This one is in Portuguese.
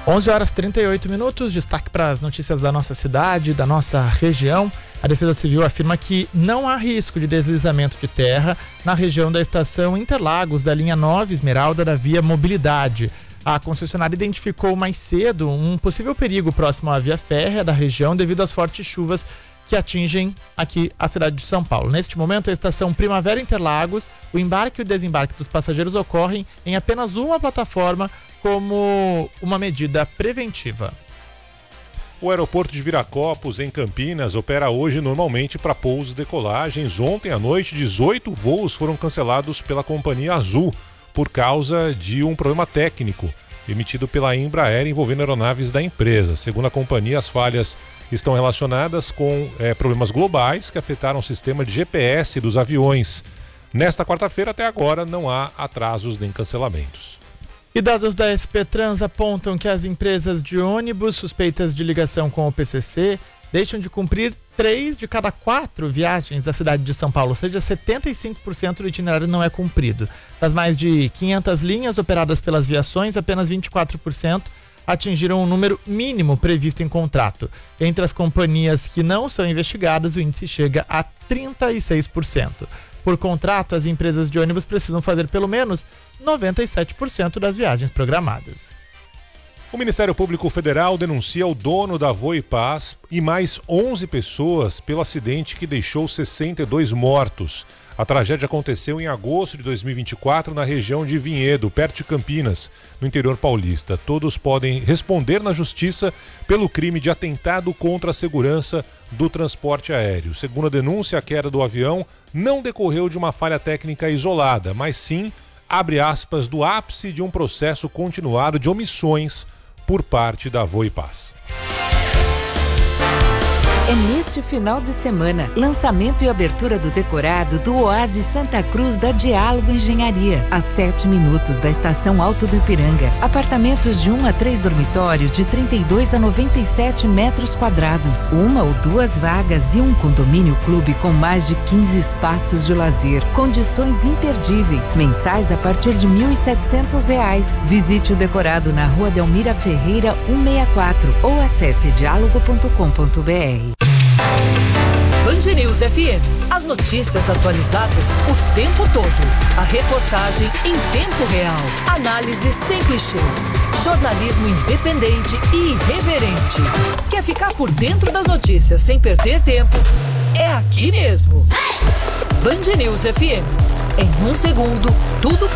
11h38, destaque para as notícias da nossa cidade, da nossa região. A Defesa Civil afirma que não há risco de deslizamento de terra na região da estação Interlagos, da linha 9 Esmeralda da Via Mobilidade. A concessionária identificou mais cedo um possível perigo próximo à via férrea da região devido às fortes chuvas que atingem aqui a cidade de São Paulo. Neste momento, a estação Primavera Interlagos, o embarque e o desembarque dos passageiros ocorrem em apenas uma plataforma como uma medida preventiva. O aeroporto de Viracopos, em Campinas, opera hoje normalmente para pousos e decolagens. Ontem à noite, 18 voos foram cancelados pela companhia Azul por causa de um problema técnico emitido pela Embraer envolvendo aeronaves da empresa. Segundo a companhia, as falhas estão relacionadas com problemas globais que afetaram o sistema de GPS dos aviões. Nesta quarta-feira, até agora, não há atrasos nem cancelamentos. E dados da SP Trans apontam que as empresas de ônibus suspeitas de ligação com o PCC deixam de cumprir 3 de cada 4 viagens da cidade de São Paulo, ou seja, 75% do itinerário não é cumprido. Das mais de 500 linhas operadas pelas viações, apenas 24% atingiram o número mínimo previsto em contrato. Entre as companhias que não são investigadas, o índice chega a 36%. Por contrato, as empresas de ônibus precisam fazer pelo menos 97% das viagens programadas. O Ministério Público Federal denuncia o dono da Voipaz e mais 11 pessoas pelo acidente que deixou 62 mortos. A tragédia aconteceu em agosto de 2024 na região de Vinhedo, perto de Campinas, no interior paulista. Todos podem responder na justiça pelo crime de atentado contra a segurança do transporte aéreo. Segundo a denúncia, a queda do avião não decorreu de uma falha técnica isolada, mas sim, abre aspas, do ápice de um processo continuado de omissões por parte da Voipaz. É neste final de semana, lançamento e abertura do decorado do Oásis Santa Cruz da Diálogo Engenharia, a 7 minutos da estação Alto do Ipiranga. Apartamentos de 1 a 3 dormitórios de 32 a 97 metros quadrados, 1 ou 2 vagas e um condomínio clube com mais de 15 espaços de lazer. Condições imperdíveis, mensais a partir de R$ 1.700. Visite o decorado na Rua Delmira Ferreira 164 ou acesse diálogo.com.br. Band News FM. As notícias atualizadas o tempo todo. A reportagem em tempo real. Análise sem clichês. Jornalismo independente e irreverente. Quer ficar por dentro das notícias sem perder tempo? É aqui mesmo. Band News FM. Em um segundo, tudo